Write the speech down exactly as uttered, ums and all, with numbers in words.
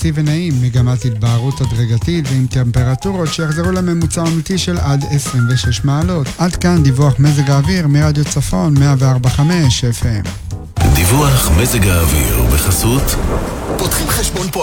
יציב ונעים, מגמת התבהרות הדרגתית ועם טמפרטורות שיחזרו לממוצע אמיתי של עד עשרים ושש מעלות. עד כאן דיווח מזג האוויר מרדיו צפון מאה וארבע נקודה חמש אף אם. דיווח מזג האוויר בחסות פותחים חשבון פה